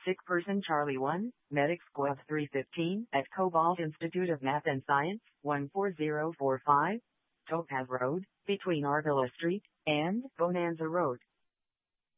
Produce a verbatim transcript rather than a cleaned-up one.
Sick person Charlie one, Medic Squad three fifteen at Cobalt Institute of Math and Science, one four zero four five, Topaz Road, between Arvilla Street and Bonanza Road.